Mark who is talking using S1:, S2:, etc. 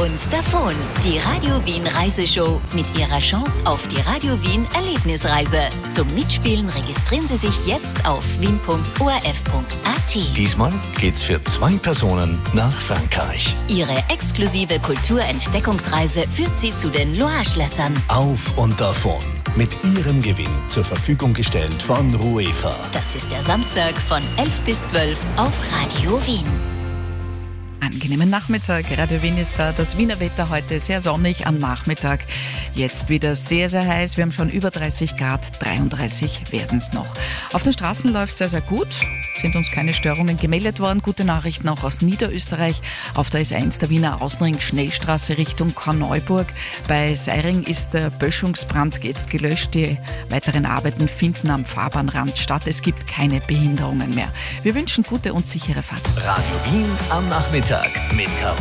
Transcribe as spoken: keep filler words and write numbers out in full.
S1: und davon. Die Radio Wien Reiseshow mit ihrer Chance auf die Radio Wien Erlebnisreise. Zum Mitspielen registrieren Sie sich jetzt auf wien punkt o r f punkt a t.
S2: Diesmal geht's für zwei Personen nach Frankreich.
S1: Ihre exklusive Kulturentdeckungsreise führt Sie zu den Loire-Schlössern.
S2: Auf und davon. Mit Ihrem Gewinn zur Verfügung gestellt von UEFA.
S1: Das ist der Samstag von elf bis zwölf auf Radio Wien.
S3: Angenehmen Nachmittag. Radio Wien ist da. Das Wiener Wetter heute sehr sonnig am Nachmittag. Jetzt wieder sehr, sehr heiß. Wir haben schon über dreißig Grad. dreiunddreißig werden es noch. Auf den Straßen läuft es sehr, sehr gut. Sind uns keine Störungen gemeldet worden. Gute Nachrichten auch aus Niederösterreich. Auf der S eins der Wiener Außenring Schnellstraße Richtung Korneuburg. Bei Seiring ist der Böschungsbrand jetzt gelöscht. Die weiteren Arbeiten finden am Fahrbahnrand statt. Es gibt keine Behinderungen mehr. Wir wünschen gute und sichere Fahrt.
S2: Radio Wien am Nachmittag mit Caro